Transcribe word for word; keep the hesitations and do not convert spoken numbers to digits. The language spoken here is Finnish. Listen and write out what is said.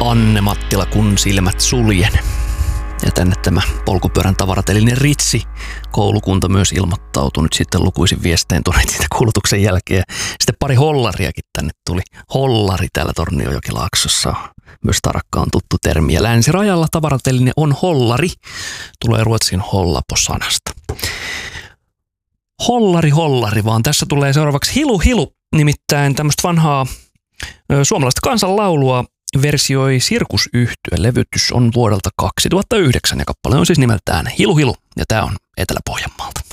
Anne Mattila, kun silmät suljen. Ja tänne tämä polkupyörän tavaratelinen Ritsi koulukunta myös ilmoittautunut sitten lukuisin viestein tuonne siitä kuulutuksen jälkeen. Sitten pari hollariakin tänne tuli. Hollari täällä Tornionjokilaaksossa. Myös tarakka on tuttu termi. Ja länsirajalla tavaratelinen on hollari. Tulee ruotsin hollapo-sanasta. Hollari, hollari, vaan tässä tulee seuraavaksi hilu, hilu. Nimittäin tämmöistä vanhaa ö, suomalaista kansanlaulua versioi Sirkusyhtye. Levytys on vuodelta kaksituhattayhdeksän ja kappale on siis nimeltään Hilu Hilu ja tää on Etelä-Pohjanmaalta.